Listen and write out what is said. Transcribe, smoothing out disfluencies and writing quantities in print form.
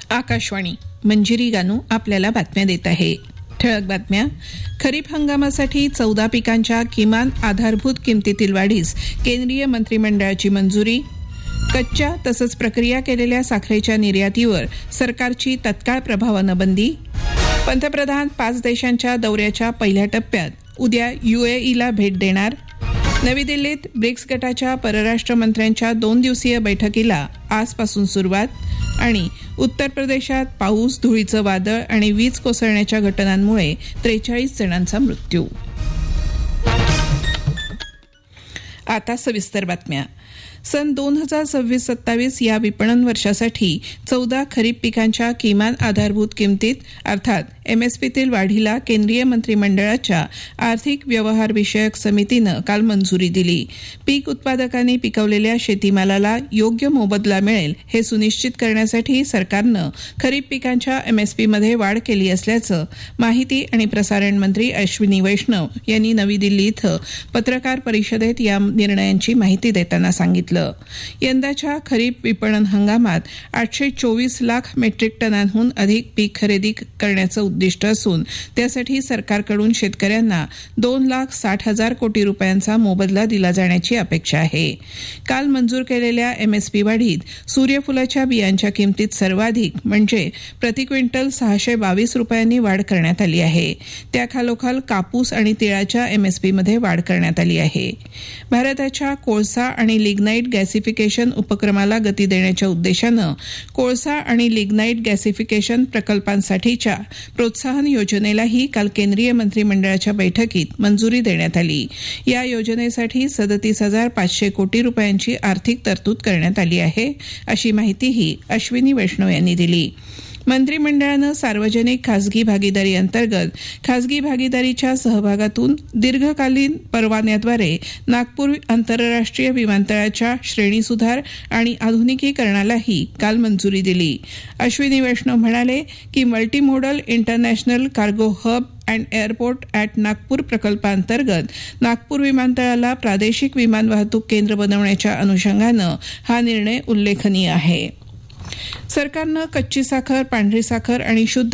आकाशवाणी मंजिरी गानू आपल्याला बातम्या देत आहे. ठळक बातम्या. खरीप हंगामासाठी 14 पिकांच्या किमान आधारभूत किमतीतील वाढीस केंद्रीय मंत्रिमंडळाची मंजुरी. कच्च्या तसंच प्रक्रिया केलेल्या साखरेच्या निर्यातीवर सरकारची तत्काळ प्रभावानं बंदी. पंतप्रधान 5 देशांच्या दौऱ्याच्या पहिल्या टप्प्यात उद्या UAEला भेट देणार. नवी दिल्लीत ब्रिक्स गटाच्या परराष्ट्र मंत्र्यांच्या 2 दिवसीय बैठकीला आजपासून सुरुवात. आणि उत्तर प्रदेशात पाऊस, धुळीचं वादळ आणि वीज कोसळण्याच्या घटनांमुळे 43 जणांचा मृत्यू. आता सविस्तर बातम्या. सन 2026-27 या विपणन वर्षासाठी 14 खरीप पिकांच्या किमान आधारभूत किमतीत अर्थात MSPतील वाढीला केंद्रीय मंत्रिमंडळाच्या आर्थिक व्यवहार विषयक समितीनं काल मंजुरी दिली. पीक उत्पादकांनी पिकवलेल्या शेतीमालाला योग्य मोबदला मिळेल हे सुनिश्चित करण्यासाठी सरकारनं खरीप पिकांच्या MSPमध्ये वाढ केली असल्याचं माहिती आणि प्रसारण मंत्री अश्विनी वैष्णव यांनी नवी दिल्ली इथं पत्रकार परिषदेत या निर्णयांची माहिती देताना सांगितलं. यंदाच्या खरीप विपणन हंगामात 824 लाख मेट्रिक टनांहून अधिक पीक खरेदी करण्याचं उद्दिष्ट असून त्यासाठी सरकारकडून शेतकऱ्यांना 2,60,000 कोटी रुपयांचा मोबदला दिला जाण्याची अपेक्षा आहे. काल मंजूर केलेल्या MSP वाढीत सूर्यफुलाच्या बियांच्या किमतीत सर्वाधिक म्हणजे प्रति क्विंटल 622 रुपयांनी वाढ करण्यात आली आहे. त्याखालोखाल कापूस आणि तिळाच्या MSPमध्ये वाढ करण्यात आली आहे. भारताच्या कोळसा आणि लिग्नाईट गॅसिफिकेशन उपक्रमाला गती देण्याच्या उद्देशानं कोळसा आणि लिग्नाईट गॅसिफिकेशन प्रकल्पांसाठीच्या प्रोत्साहन योजनेलाही काल केंद्रीय मंत्रिमंडळाच्या बैठकीत मंजुरी देण्यात आली. या योजनेसाठी 37,500 कोटी रुपयांची आर्थिक तरतूद करण्यात आली आहे, अशी माहितीही अश्विनी वैष्णव यांनी दिली. मंत्रिमंडळानं सार्वजनिक खासगी भागीदारी अंतर्गत खासगी भागीदारीच्या सहभागातून दीर्घकालीन परवान्याद्वारे नागपूर आंतरराष्ट्रीय विमानतळाच्या श्रेणी सुधार आणि आधुनिकीकरणालाही काल मंजुरी दिली. अश्विनी वैष्णव म्हणाले की multimodal international cargo hub and airport at Nagpur प्रकल्पांतर्गत नागपूर विमानतळाला प्रादेशिक विमान वाहतूक केंद्र बनवण्याच्या अनुषंगानं हा निर्णय उल्लेखनीय आहे. सरकारनं कच्ची साखर, पांढरी साखर आणि शुद्ध